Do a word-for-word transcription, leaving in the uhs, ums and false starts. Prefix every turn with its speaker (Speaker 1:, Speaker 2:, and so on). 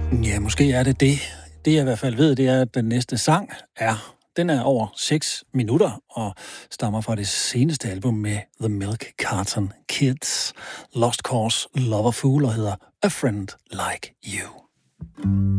Speaker 1: Ja, måske er det det. Det jeg i hvert fald ved, det er, at den næste sang er, den er over seks minutter og stammer fra det seneste album med The Milk Carton Kids. Lost Cause Lover Fool og hedder A Friend Like You.